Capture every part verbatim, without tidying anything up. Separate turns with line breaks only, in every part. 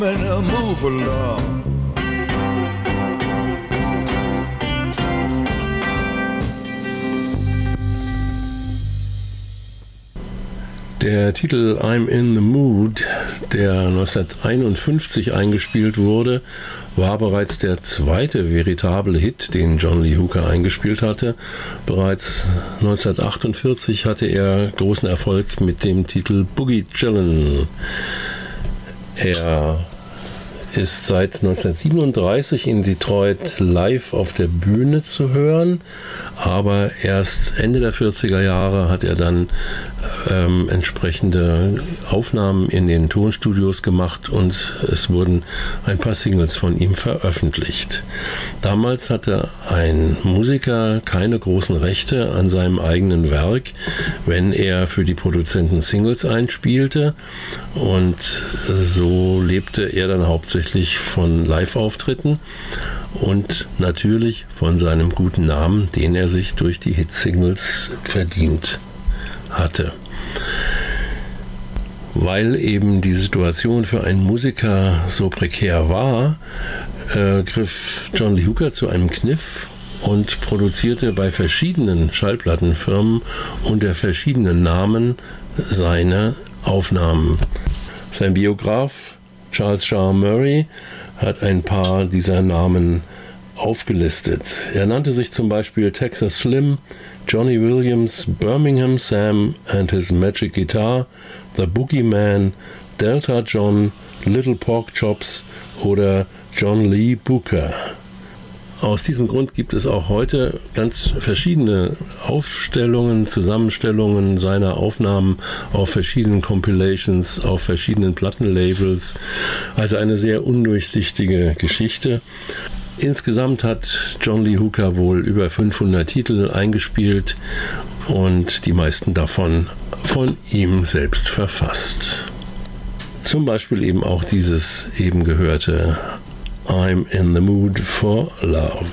Move along.
Der Titel I'm in the Mood, der neunzehnhunderteinundfünfzig eingespielt wurde, war bereits der zweite veritable Hit, den John Lee Hooker eingespielt hatte. Bereits neunzehnhundertachtundvierzig hatte er großen Erfolg mit dem Titel Boogie Chillin'. Er ist seit neunzehnhundertsiebenunddreißig in Detroit live auf der Bühne zu hören, aber erst Ende der vierziger Jahre hat er dann ähm, entsprechende Aufnahmen in den Tonstudios gemacht und es wurden ein paar Singles von ihm veröffentlicht. Damals hatte ein Musiker keine großen Rechte an seinem eigenen Werk, wenn er für die Produzenten Singles einspielte, und so lebte er dann hauptsächlich von Live-Auftritten und natürlich von seinem guten Namen, den er sich durch die Hit-Singles verdient hatte. Weil eben die Situation für einen Musiker so prekär war, äh, griff John Lee Hooker zu einem Kniff und produzierte bei verschiedenen Schallplattenfirmen unter verschiedenen Namen seine Aufnahmen. Sein Biograf Charles Shaar Murray hat ein paar dieser Namen aufgelistet. Er nannte sich zum Beispiel Texas Slim, Johnny Williams, Birmingham Sam and his Magic Guitar, The Boogeyman, Delta John, Little Pork Chops oder John Lee Booker. Aus diesem Grund gibt es auch heute ganz verschiedene Aufstellungen, Zusammenstellungen seiner Aufnahmen auf verschiedenen Compilations, auf verschiedenen Plattenlabels. Also eine sehr undurchsichtige Geschichte. Insgesamt hat John Lee Hooker wohl über fünfhundert Titel eingespielt und die meisten davon von ihm selbst verfasst. Zum Beispiel eben auch dieses eben gehörte I'm in the Mood for Love.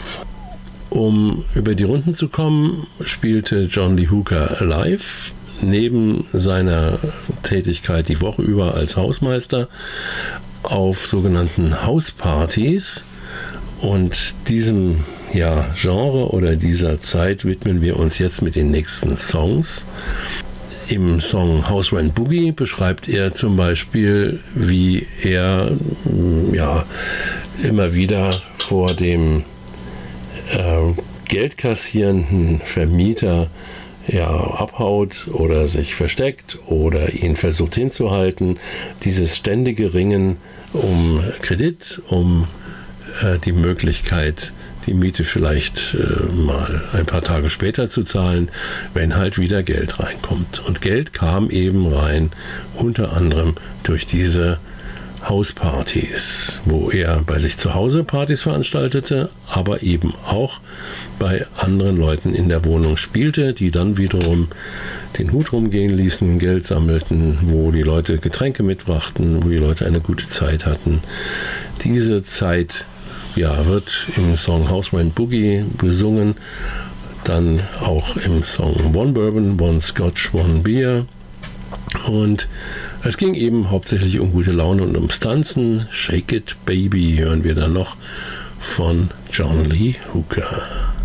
Um über die Runden zu kommen, spielte John Lee Hooker live, neben seiner Tätigkeit die Woche über als Hausmeister, auf sogenannten Hauspartys. Und diesem ja, Genre oder dieser Zeit widmen wir uns jetzt mit den nächsten Songs. Im Song House Rent Boogie beschreibt er zum Beispiel, wie er ja, immer wieder vor dem äh, geldkassierenden Vermieter ja, abhaut oder sich versteckt oder ihn versucht hinzuhalten. Dieses ständige Ringen um Kredit, um äh, die Möglichkeit, die Miete vielleicht äh, mal ein paar Tage später zu zahlen, wenn halt wieder Geld reinkommt. Und Geld kam eben rein, unter anderem durch diese Hauspartys, wo er bei sich zu Hause Partys veranstaltete, aber eben auch bei anderen Leuten in der Wohnung spielte, die dann wiederum den Hut rumgehen ließen, Geld sammelten, wo die Leute Getränke mitbrachten, wo die Leute eine gute Zeit hatten. Diese Zeit ja, wird im Song House Rent Boogie besungen, dann auch im Song One Bourbon, One Scotch, One Beer. Und es ging eben hauptsächlich um gute Laune und ums Tanzen. Shake It Baby hören wir dann noch von John Lee Hooker.